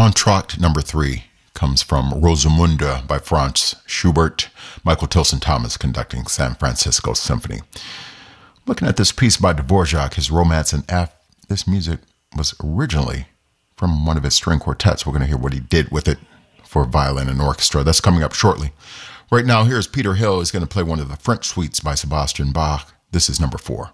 Entr'acte number 3 comes from Rosamunde by Franz Schubert, Michael Tilson Thomas conducting San Francisco Symphony. Looking at this piece by Dvorak, his Romance in F, this music was originally from one of his string quartets. We're going to hear what he did with it for violin and orchestra. That's coming up shortly. Right now, here's Peter Hill. He's going to play one of the French suites by Sebastian Bach. This is number 4.